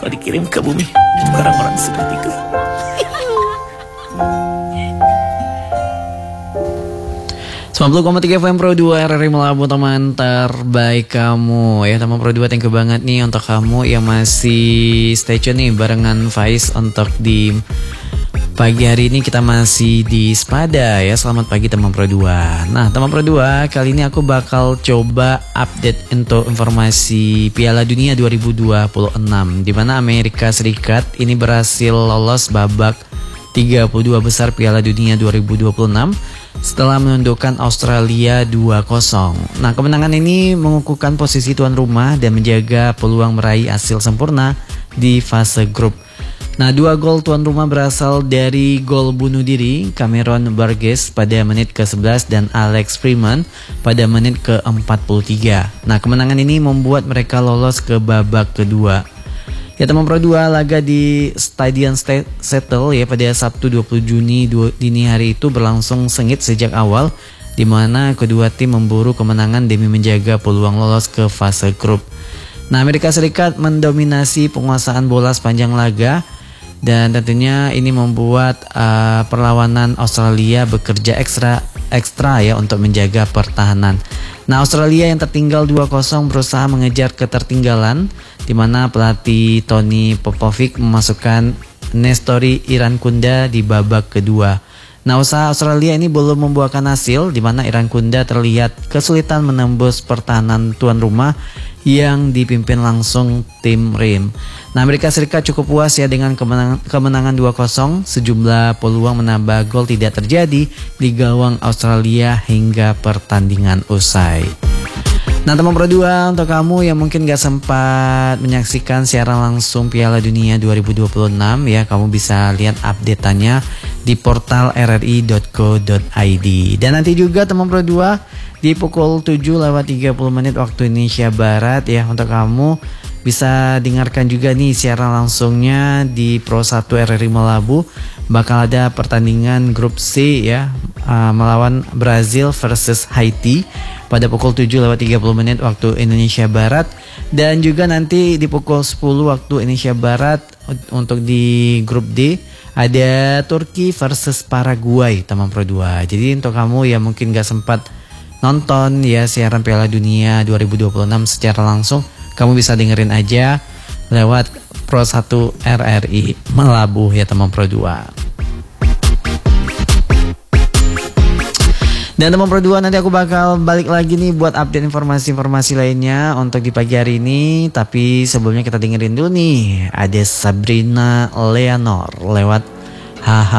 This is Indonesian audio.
kalau dikirim ke bumi untuk orang-orang sepertiku. Sembilan 90,3 FM Pro 2 RRI Melabu, teman terbaik kamu ya. Teman Pro 2, thank you banget nih untuk kamu yang masih stay tune nih barengan Faiz untuk di pagi hari ini. Kita masih di Spada ya. Selamat pagi teman Pro 2. Nah teman Pro 2, kali ini aku bakal coba update untuk informasi Piala Dunia 2026, di mana Amerika Serikat ini berhasil lolos babak 32 besar Piala Dunia 2026 setelah menundukkan Australia 2-0. Nah, kemenangan ini mengukuhkan posisi tuan rumah dan menjaga peluang meraih hasil sempurna di fase grup. Nah, 2 gol tuan rumah berasal dari gol bunuh diri Cameron Burgess pada menit ke-11 dan Alex Freeman pada menit ke-43. Nah, kemenangan ini membuat mereka lolos ke babak kedua. Ya teman Pro 2, laga di Stadion Seattle ya pada Sabtu 20 Juni dini hari itu berlangsung sengit sejak awal, di mana kedua tim memburu kemenangan demi menjaga peluang lolos ke fase grup. Nah, Amerika Serikat mendominasi penguasaan bola sepanjang laga dan tentunya ini membuat perlawanan Australia bekerja ekstra ya untuk menjaga pertahanan. Nah, Australia yang tertinggal 2-0 berusaha mengejar ketertinggalan, di mana pelatih Tony Popovic memasukkan Nestori Irankunda di babak kedua. Nah, usaha Australia ini belum membuahkan hasil, di mana Irankunda terlihat kesulitan menembus pertahanan tuan rumah yang dipimpin langsung tim Rim. Nah, Amerika Serikat cukup puas ya dengan kemenangan 2-0. Sejumlah peluang menambah gol tidak terjadi di gawang Australia hingga pertandingan usai. Nah teman Pro 2, untuk kamu yang mungkin gak sempat menyaksikan siaran langsung Piala Dunia 2026 ya, kamu bisa lihat update-nya di portal rri.co.id. Dan nanti juga teman Pro 2 di pukul 7:30 waktu Indonesia Barat ya, untuk kamu bisa dengarkan juga nih siaran langsungnya di Pro 1 RRI Melabu. Bakal ada pertandingan grup C ya, melawan Brazil versus Haiti pada pukul 7:30 waktu Indonesia Barat. Dan juga nanti di pukul 10 waktu Indonesia Barat untuk di grup D ada Turki versus Paraguay teman Pro 2. Jadi untuk kamu yang mungkin gak sempat nonton ya siaran Piala Dunia 2026 secara langsung, kamu bisa dengerin aja lewat Pro 1 RRI Melabu ya teman Pro 2. Dan teman Pro 2, nanti aku bakal balik lagi nih buat update informasi-informasi lainnya untuk di pagi hari ini. Tapi sebelumnya kita dengerin dulu nih, ada Sabrina Leonor lewat Haha.